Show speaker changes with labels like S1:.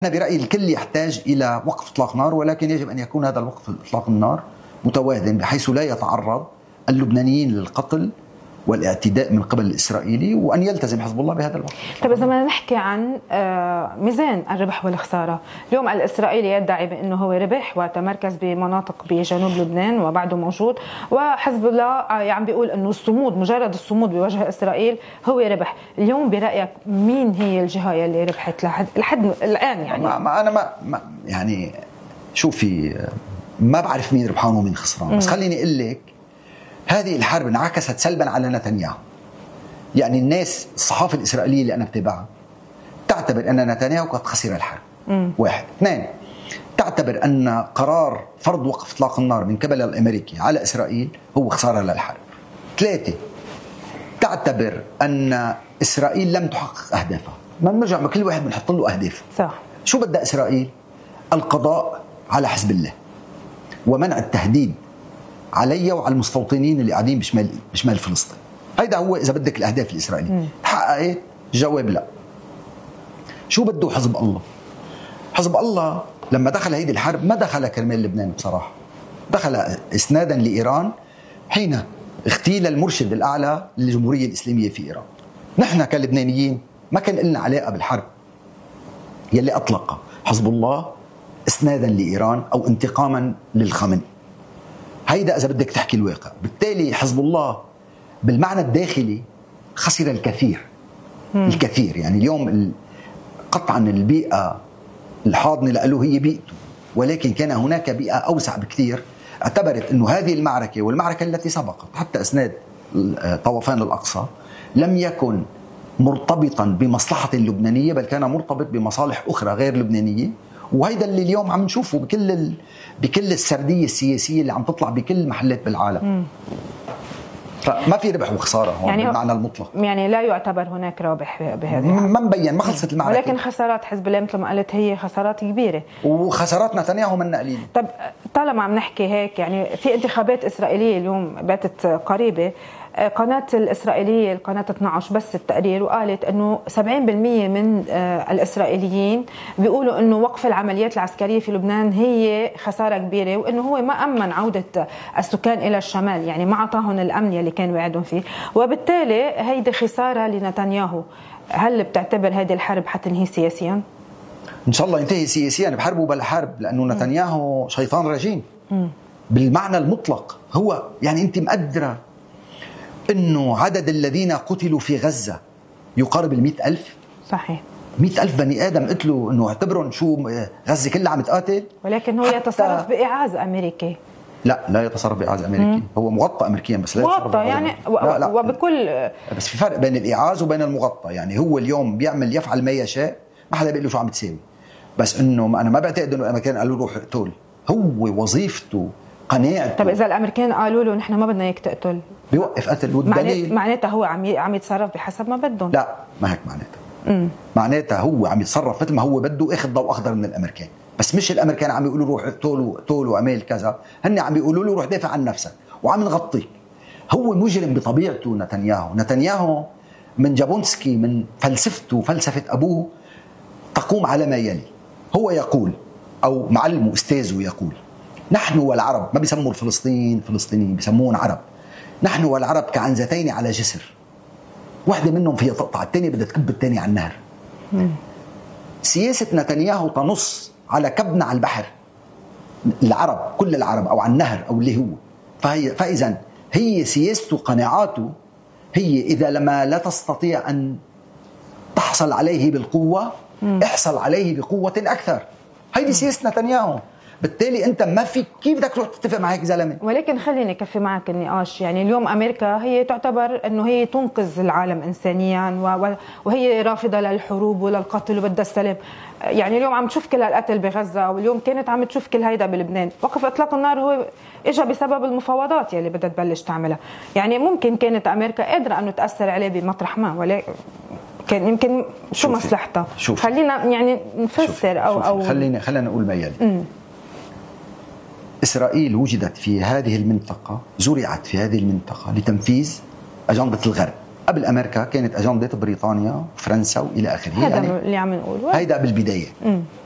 S1: أنا برأيي الكل يحتاج إلى وقف إطلاق نار، ولكن يجب أن يكون هذا الوقف إطلاق النار متوازن بحيث لا يتعرض اللبنانيين للقتل والاعتداء من قبل الإسرائيلي، وأن يلتزم حزب الله بهذا الوقت.
S2: طيب إذا بدنا نحكي عن ميزان الربح والخسارة، اليوم الإسرائيلي يدعي بأنه هو ربح وتمركز بمناطق بجنوب لبنان وبعده موجود، وحزب الله عم بيقول أنه الصمود، مجرد الصمود بوجه إسرائيل هو ربح. اليوم برأيك مين هي الجهة اللي ربحت لحد الآن؟ يعني
S1: أنا يعني شوفي، ما بعرف مين ربحان ومين خسران، بس خليني أقول لك هذه الحرب انعكست سلبا على نتنياهو. يعني الناس، الصحافة الإسرائيلية اللي أنا بتابعها تعتبر أن نتنياهو قد خسر الحرب. واحد. اثنين، تعتبر أن قرار فرض وقف إطلاق النار من قبل الأمريكي على إسرائيل هو خسارة للحرب. ثلاثة، تعتبر أن إسرائيل لم تحقق أهدافها. ما بنرجع كل واحد بنحط له أهداف.
S2: صح. شو
S1: بدأ إسرائيل؟ القضاء على حزب الله ومنع التهديد علي وعلى المستوطنين اللي قاعدين بشمال فلسطين. هيدا هو إذا بدك الأهداف الإسرائيلية. تحققت؟ جواب لا. شو بده حزب الله؟ حزب الله لما دخل هيدي الحرب ما دخل كرمال لبنان بصراحة، دخل إسنادا لإيران حين اغتيل المرشد الأعلى للجمهورية الإسلامية في إيران. نحن كلبنانيين ما كان لنا علاقة بالحرب يلي أطلق حزب الله إسنادا لإيران أو انتقاما للخامنئي. هيدا إذا بدك تحكي الواقع. بالتالي حزب الله بالمعنى الداخلي خسر الكثير. الكثير. يعني اليوم قطعا البيئة الحاضنة له هي بيئته، ولكن كان هناك بيئة أوسع بكثير اعتبرت أنه هذه المعركة والمعركة التي سبقت حتى إسناد طوفان الأقصى لم يكن مرتبطا بمصلحة اللبنانية، بل كان مرتبط بمصالح أخرى غير لبنانية. وهيدا اللي اليوم عم نشوفه بكل السردية السياسية اللي عم تطلع بكل محلات بالعالم. فما في ربح وخسارة هون يعني بالمعنى المطلق.
S2: يعني لا يعتبر هناك رابح بهذه
S1: ما مبين، ما خلصت المعركة.
S2: ولكن خسارات حزب الله مثل ما قلت هي خسارات كبيرة،
S1: وخسارات نتنياهو من قليلة.
S2: طب طالما عم نحكي هيك، يعني في انتخابات إسرائيلية اليوم باتت قريبة، قناة الإسرائيلية القناة 12 بس التقرير وقالت أنه 70% من الإسرائيليين بيقولوا أنه وقف العمليات العسكرية في لبنان هي خسارة كبيرة، وأنه هو ما أمن عودة السكان إلى الشمال، يعني ما عطاهم الأمن اللي كان وعدهم فيه، وبالتالي هيدي خسارة لنتنياهو. هل بتعتبر هذه الحرب حتنهي سياسيا؟
S1: إن شاء الله ينتهي سياسيا بحرب وبلا حرب، لأنه نتنياهو شيطان رجيم بالمعنى المطلق. هو يعني أنت مقدرة إنه عدد الذين قتلوا في غزة يقارب 100,000.
S2: صحيح.
S1: 100,000 بني آدم قتلوا، إنه اعتبروا شو غزة كلها عم تقاتل.
S2: ولكن هو يتصرف بإعاز أمريكي.
S1: لا يتصرف بإعاز أمريكي. هو مغطى أمريكيا بس لا
S2: مغطى يعني لا.
S1: وبكل بس في فرق بين الإعاز وبين المغطى. يعني هو اليوم يفعل ما يشاء، ما حدا بيقول له شو عم تساوي، بس إنه أنا ما بعتقد إنه الأمريكان قالوا له روح اقتل. هو وظيفته قناعته.
S2: طب إذا الأمريكان قالوا له نحن ما بدنا إياك تقتل،
S1: بيوقف قتل. والدليل
S2: معناتها هو عم يتصرف بحسب ما بدهم.
S1: لا، ما هيك معناتها. معناتها هو عم يتصرف مثل ما هو بده، اخذ ضوء اخضر من الامريكان. بس مش الامريكان عم يقولوا روح اقتل واعمل كذا، هن عم يقولوا له روح دافع عن نفسك وعم نغطيك. هو مجرم بطبيعته نتنياهو من جابونسكي، من فلسفته وفلسفه ابوه تقوم على ما يلي. هو يقول، او معلمه استاذه يقول، نحن والعرب، ما بيسموا الفلسطينيين فلسطينيين، بيسمون عرب. نحن والعرب كعنزتين على جسر، واحدة منهم فيها تقطع، الثانية بدها تكب الثانية على النهر. سياسة نتنياهو تنص على كبنا على البحر، العرب، كل العرب، أو على النهر، أو اللي هو. فإذا هي سياسته، قناعاته هي إذا لما لا تستطيع أن تحصل عليه بالقوة احصل عليه بقوة أكثر. هيدي سياسة نتنياهو. بالتالي انت ما في كيف بدك تروح تتفق مع هيك زلمه.
S2: ولكن خليني اكفي معك النقاش. يعني اليوم امريكا هي تعتبر انه هي تنقذ العالم انسانيا، وهي رافضه للحروب وللقتل وبدها السلام. يعني اليوم عم تشوف كل هالقتل بغزه، واليوم كانت عم تشوف كل هيدا بلبنان. وقف اطلاق النار هو اجى بسبب المفاوضات يلي بدها تبلش تعملها. يعني ممكن كانت امريكا قادره انه تاثر عليه بمطرح ما، ولكن كان يمكن شو مصلحتها. خلينا يعني نفسر او
S1: خلينا نقول ما يلي. إسرائيل وجدت في هذه المنطقة، زرعت في هذه المنطقة لتنفيذ أجندة الغرب. قبل أمريكا كانت أجندة بريطانيا وفرنسا وإلى آخره.
S2: هذا يعني اللي عم نقوله،
S1: هيدا بالبداية.